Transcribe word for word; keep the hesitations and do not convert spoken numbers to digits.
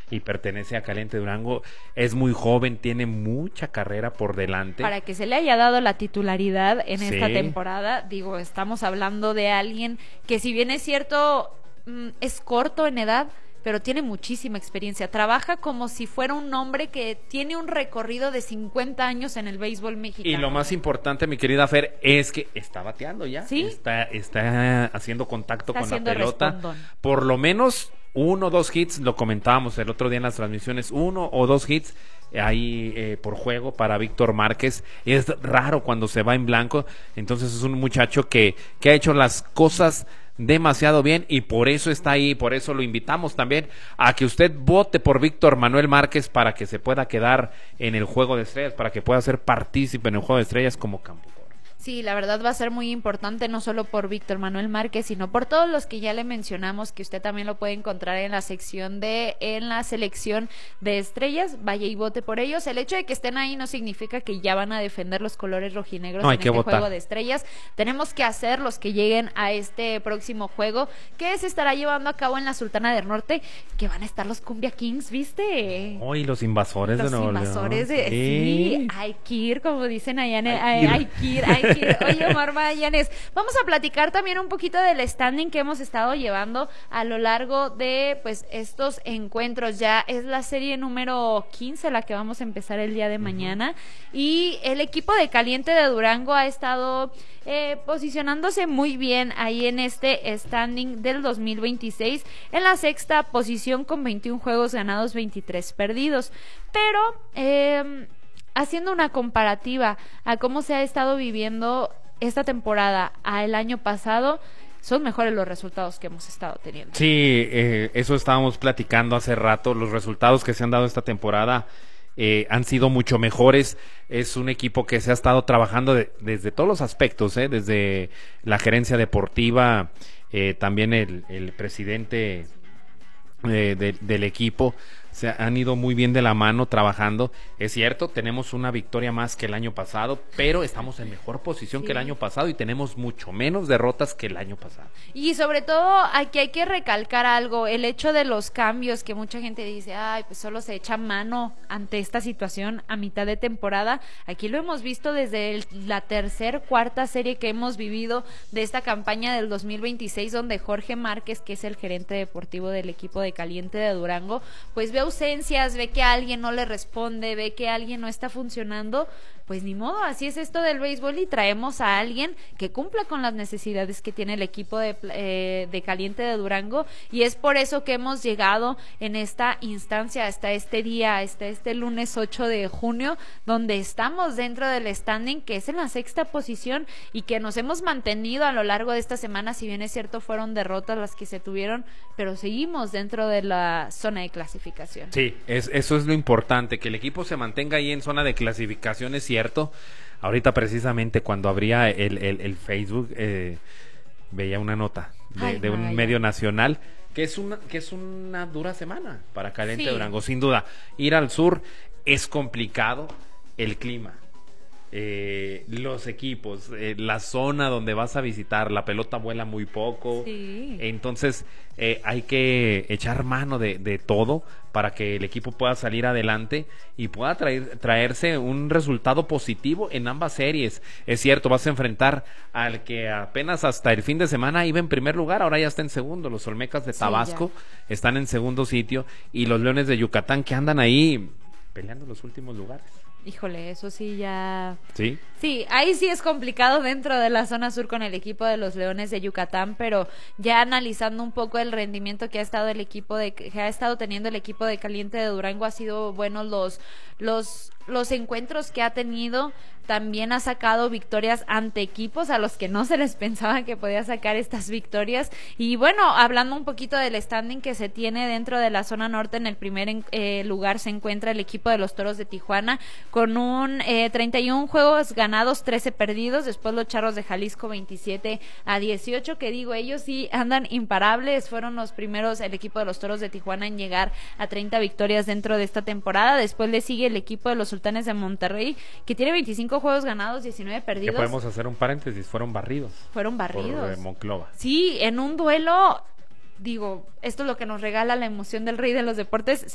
y pertenece a Caliente Durango. Es muy joven, tiene mucha carrera por delante. Para que se le haya dado la titularidad en Sí. esta temporada, digo, estamos hablando de alguien que, si bien es cierto, mm, es corto en edad, pero tiene muchísima experiencia. Trabaja como si fuera un hombre que tiene un recorrido de cincuenta años en el béisbol mexicano. Y lo más importante, mi querida Fer, es que está bateando ya. ¿Sí? Está, está haciendo contacto Está con la haciendo pelota. respondón. Por lo menos uno o dos hits, lo comentábamos el otro día en las transmisiones, uno o dos hits ahí eh, por juego para Víctor Márquez. Es raro cuando se va en blanco. Entonces es un muchacho que, que ha hecho las cosas demasiado bien y por eso está ahí, por eso lo invitamos también a que usted vote por Víctor Manuel Márquez para que se pueda quedar en el Juego de Estrellas, para que pueda ser partícipe en el Juego de Estrellas como campo. Sí, la verdad va a ser muy importante, no solo por Víctor Manuel Márquez, sino por todos los que ya le mencionamos, que usted también lo puede encontrar en la sección de, en la selección de estrellas. Vaya y vote por ellos. El hecho de que estén ahí no significa que ya van a defender los colores rojinegros no, en este votar. Juego de Estrellas. Tenemos que hacer los que lleguen a este próximo juego, que se estará llevando a cabo en la Sultana del Norte, que van a estar los Cumbia Kings, ¿viste? Hoy oh, los invasores los de Nuevo invasores León. de, sí, sí, hay que ir, como dicen allá en el, Hay que ir. hay que ir, hay que ir. Oye, Omar Magallanes, vamos a platicar también un poquito del standing que hemos estado llevando a lo largo de pues estos encuentros. Ya es la serie número quince la que vamos a empezar el día de mañana, uh-huh. Y el equipo de Caliente de Durango ha estado eh, posicionándose muy bien ahí en este standing del dos mil veintiséis, en la sexta posición con veintiún juegos ganados, veintitrés perdidos, pero eh, haciendo una comparativa a cómo se ha estado viviendo esta temporada al año pasado, son mejores los resultados que hemos estado teniendo. Sí, eh, eso estábamos platicando hace rato. Los resultados que se han dado esta temporada eh, han sido mucho mejores. Es un equipo que se ha estado trabajando de, desde todos los aspectos, eh, desde la gerencia deportiva, eh, también el, el presidente eh, de, del equipo. Se han ido muy bien de la mano trabajando. Es cierto, tenemos una victoria más que el año pasado, pero estamos en mejor posición sí. que el año pasado y tenemos mucho menos derrotas que el año pasado. Y sobre todo aquí hay que recalcar algo, el hecho de los cambios, que mucha gente dice, ay, pues solo se echa mano ante esta situación a mitad de temporada. Aquí lo hemos visto desde el, la tercer, cuarta serie que hemos vivido de esta campaña del dos mil veintiséis, donde Jorge Márquez, que es el gerente deportivo del equipo de Caliente de Durango, pues ve ausencias, ve que alguien no le responde, ve que alguien no está funcionando, pues ni modo, así es esto del béisbol y traemos a alguien que cumpla con las necesidades que tiene el equipo de, eh, de Caliente de Durango, y es por eso que hemos llegado en esta instancia hasta este día, hasta este lunes ocho de junio, donde estamos dentro del standing, que es en la sexta posición y que nos hemos mantenido a lo largo de esta semana. Si bien es cierto, fueron derrotas las que se tuvieron, pero seguimos dentro de la zona de clasificación. Sí, es, eso es lo importante, que el equipo se mantenga ahí en zona de clasificación, es cierto. Ahorita precisamente cuando abría el, el, el Facebook eh, veía una nota de, Ay, de un vaya. medio nacional que es una que es una dura semana para Caliente Sí. de Durango, sin duda. Ir al sur es complicado, el clima, eh, los equipos, eh, la zona donde vas a visitar, la pelota vuela muy poco, Sí. entonces eh, hay que echar mano de, de todo para que el equipo pueda salir adelante y pueda traer, traerse un resultado positivo en ambas series. Es cierto, vas a enfrentar al que apenas hasta el fin de semana iba en primer lugar, ahora ya está en segundo. Los Olmecas de Tabasco sí, están en segundo sitio, y los Leones de Yucatán, que andan ahí peleando los últimos lugares. Híjole, eso sí ya... ¿Sí? Sí, ahí sí es complicado dentro de la zona sur con el equipo de los Leones de Yucatán, pero ya analizando un poco el rendimiento que ha estado el equipo de que ha estado teniendo el equipo de Caliente de Durango, ha sido buenos los los los encuentros que ha tenido. También ha sacado victorias ante equipos a los que no se les pensaba que podía sacar estas victorias. Y bueno, hablando un poquito del standing que se tiene dentro de la zona norte, en el primer eh, lugar se encuentra el equipo de los Toros de Tijuana con un eh, treinta y uno juegos ganados, trece perdidos. Después los Charros de Jalisco veintisiete a dieciocho, que digo, ellos sí andan imparables. Fueron los primeros, el equipo de los Toros de Tijuana, en llegar a treinta victorias dentro de esta temporada. Después le sigue el equipo de los Sultanes de Monterrey, que tiene veinticinco juegos ganados, diecinueve perdidos. Que podemos hacer un paréntesis, fueron barridos. Fueron barridos. Por eh, Monclova. Sí, en un duelo, digo, esto es lo que nos regala la emoción del rey de los deportes.